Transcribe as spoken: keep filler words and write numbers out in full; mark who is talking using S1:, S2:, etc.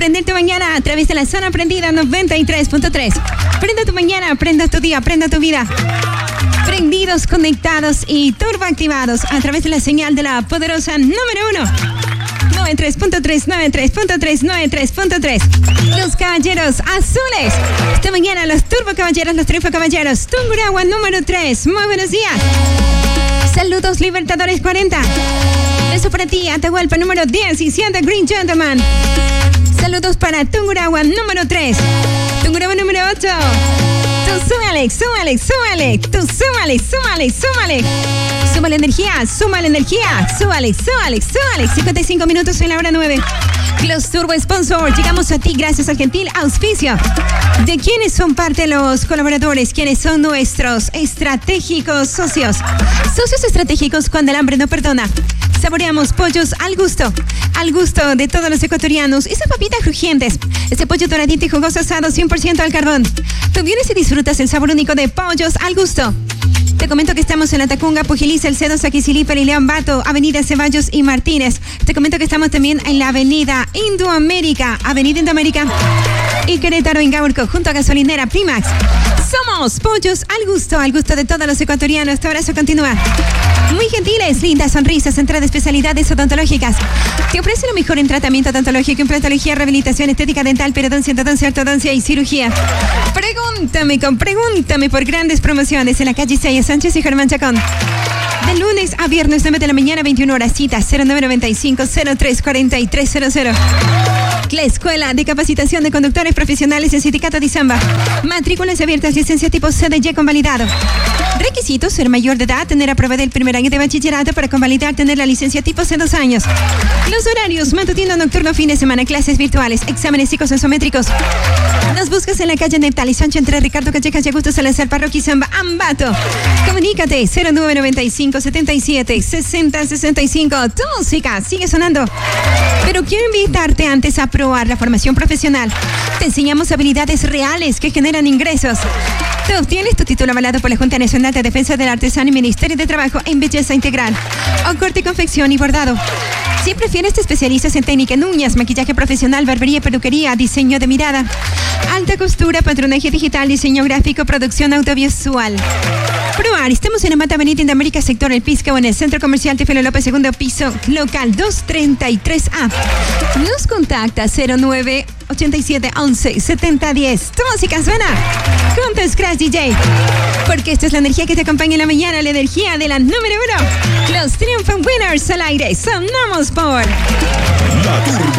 S1: Prende tu mañana a través de la zona prendida noventa y tres punto tres. Prenda tu mañana, prenda tu día, prenda tu vida. Prendidos, conectados y turboactivados a través de la señal de la poderosa número uno. noventa y tres punto tres, noventa y tres punto tres, noventa y tres punto tres. Los caballeros azules. Esta mañana los turbo caballeros, los triunfo caballeros. Tungurahua número tres. Muy buenos días. Saludos Libertadores cuarenta. Eso para ti, Atahualpa número diecisiete, Green Gentleman. Saludos para Tungurahua número tres. Tungurahua número ocho. Tú súmale, súmale, súmale. Tú súmale, súmale, súmale. Súmale energía, súmale energía. Súmale, súmale, súmale. cincuenta y cinco minutos en la hora nueve. Los Turbo Sponsor, llegamos a ti gracias al gentil auspicio de quienes son parte de los colaboradores, quienes son nuestros estratégicos socios. Socios estratégicos cuando el hambre no perdona. Saboreamos pollos al gusto, al gusto de todos los ecuatorianos. Esas papitas crujientes, ese pollo doradito y jugoso asado cien por ciento al carbón. Tú vienes y disfrutas el sabor único de pollos al gusto. Te comento que estamos en La Tacunga, Pujiliza, El Cedo, Saquicilípal y León Bato, Avenida Ceballos y Martínez. Te comento que estamos también en la Avenida Indoamérica, Avenida Indoamérica y Querétaro, Ingaurco, junto a Gasolinera Primax. Somos pollos al gusto, al gusto de todos los ecuatorianos. Tu abrazo continúa. Muy gentiles, lindas sonrisas, centro de especialidades odontológicas. Te ofrece lo mejor en tratamiento odontológico, implantología, rehabilitación, estética dental, periodoncia, endodoncia, ortodoncia y cirugía. Pregúntame con Pregúntame por grandes promociones en la calle Isaias Sánchez y Germán Chacón. De lunes a viernes, nueve de la mañana, veintiuna horas, cita cero nueve nueve cinco, cero tres cuatro tres cero cero. La Escuela de Capacitación de Conductores Profesionales en Sindicato de Izamba. Matrículas abiertas, licencia tipo C D Y convalidado. Requisitos: ser mayor de edad, tener aprobado el primer año de bachillerato para convalidar, tener la licencia tipo C dos años. Los horarios: matutino, nocturno, fin de semana, clases virtuales, exámenes psicosensométricos. Nos buscas en la calle Neptali Sánchez entre Ricardo Callejas y Augusto Salazar, Parroquia Izamba, Ambato. Comunícate cero nueve nueve cinco, setenta y siete, sesenta, sesenta y cinco. Tu música sigue sonando. Pero quiero invitarte antes a probar la formación profesional. Te enseñamos habilidades reales que generan ingresos. Tú obtienes tu título avalado por la Junta Nacional de Defensa del Artesano y Ministerio de Trabajo en Belleza Integral o corte, confección y bordado. Si prefieres, te especializas en técnica en uñas, maquillaje profesional, barbería, peluquería, diseño de mirada, alta costura, patronaje digital, diseño gráfico, producción audiovisual. Probar, estamos en Amata, Avenida Indoamérica, sector El Pisco, en el Centro Comercial Tifelo López, segundo piso, local doscientos treinta y tres A. Nos contacta cero nueve ochenta y siete once setenta diez. Tu música suena con tu Scratch D J. Porque esta es la energía que te acompaña en la mañana, la energía de la número uno. Los Triunfan Winners al aire. Sonamos por
S2: La Turbo.